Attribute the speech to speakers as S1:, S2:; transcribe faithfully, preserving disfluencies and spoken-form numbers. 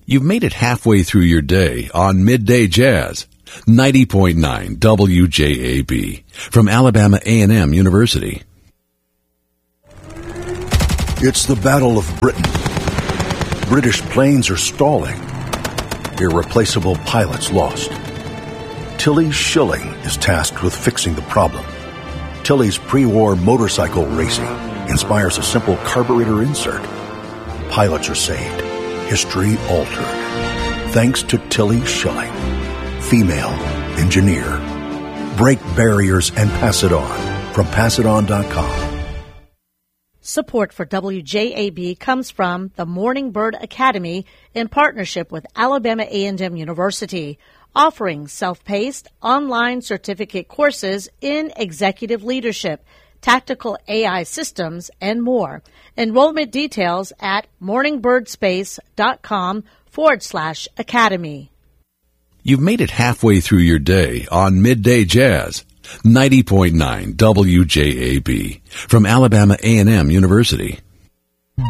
S1: You've made it halfway through your day on Midday Jazz, ninety point nine W J A B, from Alabama A and M University.
S2: It's the Battle of Britain. British planes are stalling. Irreplaceable pilots lost. Tilly Schilling is tasked with fixing the problem. Tilly's pre-war motorcycle racing inspires a simple carburetor insert. Pilots are saved. History altered. Thanks to Tilly Schilling, female engineer. Break barriers and pass it on from pass it on dot com.
S3: Support for W J A B comes from the Morning Bird Academy in partnership with Alabama A and M University, offering self-paced online certificate courses in executive leadership, tactical A I systems, and more. Enrollment details at morningbirdspace.com forward slash academy.
S1: You've made it halfway through your day on Midday Jazz, ninety point nine W J A B, from Alabama A and M University.